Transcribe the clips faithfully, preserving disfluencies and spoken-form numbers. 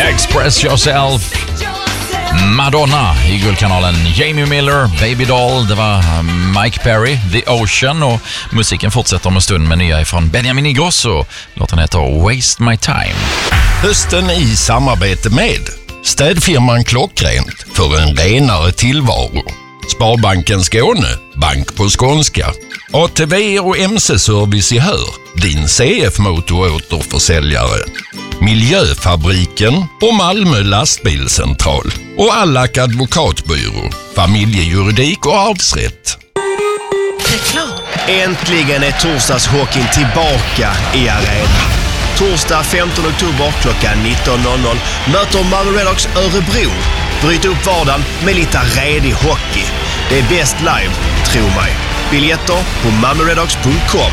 Express Yourself. Madonna i Guldkanalen. Jamie Miller, Baby Doll. Det var Mike Perry, The Ocean. Och musiken fortsätter om en stund med nya ifrån Benjamin Ingrosso. Låten heter Waste My Time. Hösten i samarbete med städfirman Klockrent för en renare tillvaro. Sparbanken Skåne, bank på skånska. A T V och M C-service i Hör, din C F-motoråterförsäljare. Miljöfabriken och Malmö lastbilscentral. Och Allak advokatbyrå, familjejuridik och arvsrätt. Reklam. Äntligen är torsdagshockeyn tillbaka i arenan. Torsdag femtonde oktober klockan nitton noll noll möter Malmö Redhawks Örebro. Bryt upp vardagen med lite redig hockey. Det är bäst live, tro mig. Biljetter på malmö redhawks punkt com.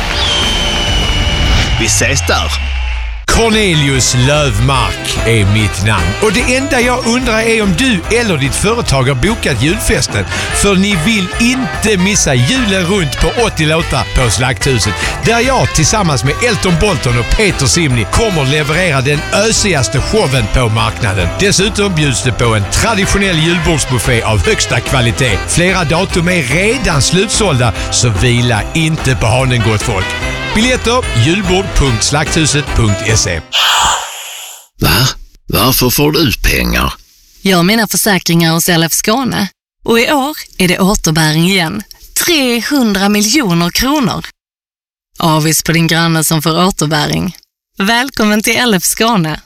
Vi ses där. Cornelius Lövmark är mitt namn. Och det enda jag undrar är om du eller ditt företag har bokat julfesten. För ni vill inte missa julen runt på åttio låtar på Slakthuset. Där jag tillsammans med Elton Bolton och Peter Simni kommer leverera den ösigaste showen på marknaden. Dessutom bjuds det på en traditionell julbordsbuffé av högsta kvalitet. Flera datum är redan slutsålda, så vila inte på hanen, gott folk. Biljetter julbord punkt slakthuset punkt se. Va? Varför får du pengar? Jag har mina försäkringar hos L F Skåne. Och i år är det återbäring igen. trehundra miljoner kronor. Avis på din granne som får återbäring. Välkommen till L F Skåne.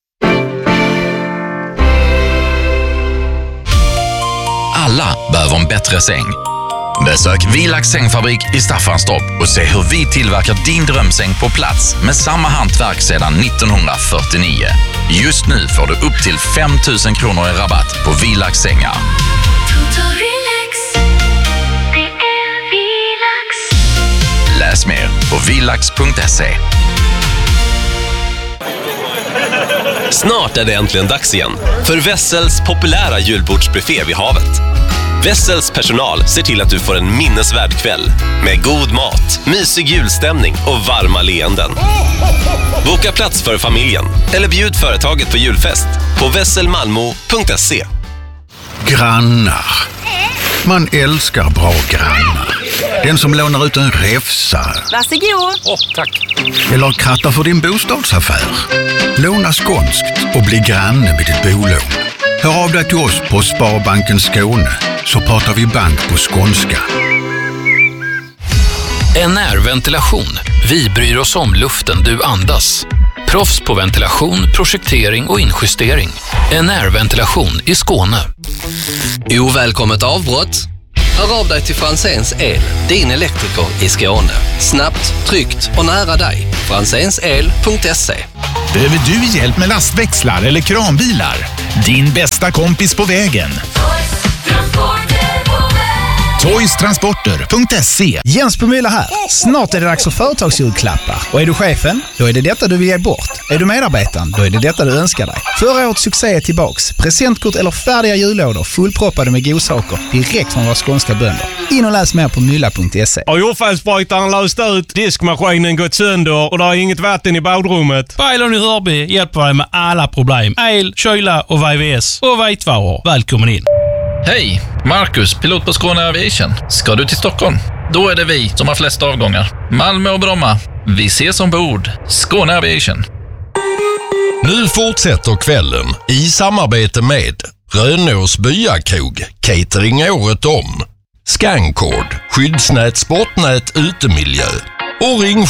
Alla behöver en bättre säng. Besök Vilax sängfabrik i Staffanstorp och se hur vi tillverkar din drömsäng på plats med samma hantverk sedan nittonhundrafyrtionio. Just nu får du upp till fem tusen kronor i rabatt på Vilax sängar. Läs mer på vilax punkt se. Snart är det äntligen dags igen för Wessels populära julbordsbuffé vid havet. Wessels personal ser till att du får en minnesvärd kväll med god mat, mysig julstämning och varma leenden. Boka plats för familjen eller bjud företaget på julfest på wessel malmo punkt se. Grannar. Man älskar bra grannar. Den som lånar ut en räfsa. Varsågod. Åh, oh, tack. Eller krattar för din bostadsaffär. Låna skånskt och bli granne med ditt bolån. Hör av dig till oss på Sparbanken Skåne, så pratar vi bank på skånska. N R Ventilation. Vi bryr oss om luften du andas. Proffs på ventilation, projektering och injustering. N R Ventilation i Skåne. Ovälkommet avbrott? Hör av dig till Franzéns El, din elektriker i Skåne. Snabbt, tryggt och nära dig. franzéns el punkt se. Behöver du hjälp med lastväxlar eller kranbilar? Din bästa kompis på vägen. toys transporter punkt se. Jens på Myla här. Snart är det dags för företagsjulklappar. Och är du chefen? Då är det detta du vill ge bort. Är du medarbetaren? Då är det detta du önskar dig. Förra årets succé är tillbaks. Presentkort eller färdiga jullådor fullproppade med godsaker direkt från våra skånska bönder. In och läs mer på mylla punkt se. Har jordfallsbrytaren löst ut, diskmaskinen gått sönder och det har inget vatten i badrummet? Bailon i Hörby hjälper dig med alla problem. El, kyla och V V S och vitvaror. Välkommen in. Hej, Marcus, pilot på Skåne Aviation. Ska du till Stockholm? Då är det vi som har flest avgångar. Malmö och Bromma. Vi ses ombord. Skåne Aviation. Nu fortsätter kvällen i samarbete med Rönås byakrog, catering året om. Skankord, skyddsnät, sportnät, utemiljö och ring